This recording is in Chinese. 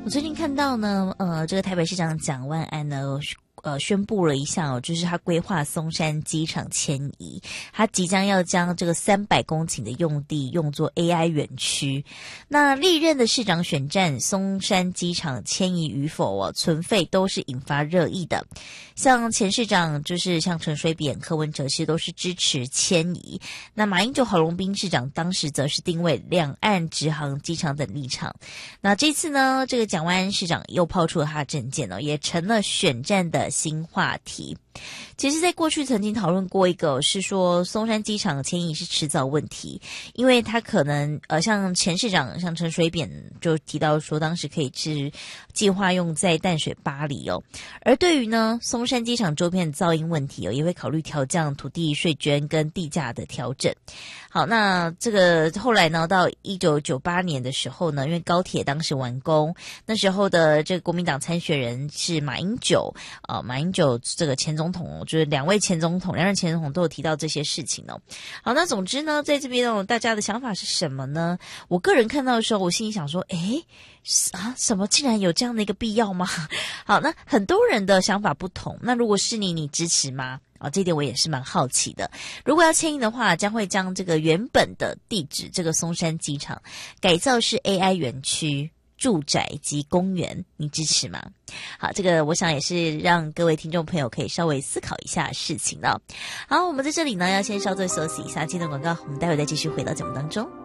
我最近看到呢，这个台北市长蒋万安呢，宣布了一下就是他规划松山机场迁移，他即将要将这个300公顷的用地用作 AI 园区。那历任的市长选战，松山机场迁移与否存废都是引发热议的。像前市长就是像陈水扁、柯文哲，其实都是支持迁移。那马英九、郝龙斌市长当时则是定位两岸直航机场等立场。那这次呢，这个蒋万安市长又抛出了他的政见也成了选战的新话题。其实在过去曾经讨论过一个是说松山机场迁移是迟早问题，因为他可能像前市长像陈水扁就提到说当时可以是计划用在淡水巴黎而对于呢松山机场周边的噪音问题也会考虑调降土地税捐跟地价的调整。好，那这个后来呢到1998年的时候呢，因为高铁当时完工，那时候的这个国民党参选人是马英九这个前总统就是两任前总统都有提到这些事情好，那总之呢在这边大家的想法是什么呢？我个人看到的时候我心里想说什么竟然有这样的一个必要吗？好，那很多人的想法不同，那如果是你支持吗？这一点我也是蛮好奇的。如果要迁移的话，将会将这个原本的地址这个松山机场改造是 AI 园区、住宅及公园，你支持吗？好，这个我想也是让各位听众朋友可以稍微思考一下事情的。好，我们在这里呢要先稍作休息一下，接段广告，我们待会再继续回到节目当中。